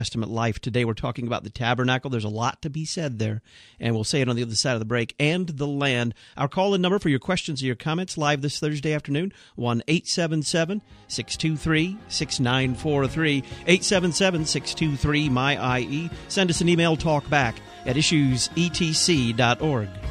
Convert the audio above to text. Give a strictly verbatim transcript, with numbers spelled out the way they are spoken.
Testament life. Today we're talking about the tabernacle. There's a lot to be said there, and we'll say it on the other side of the break. And the land. Our call-in number for your questions or your comments live this Thursday afternoon, one eight seven seven, six two three, six nine four three, eight seven seven, six two three, M Y I E. Send us an email, talkback at issues e t c dot org.